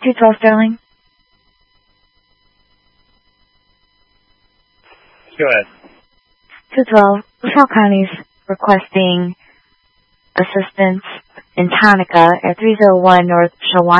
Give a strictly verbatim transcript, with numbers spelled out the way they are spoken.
two twelve Sterling. Go ahead. two twelve, LaSalle County's requesting assistance in Tonica at three oh one North Shawana.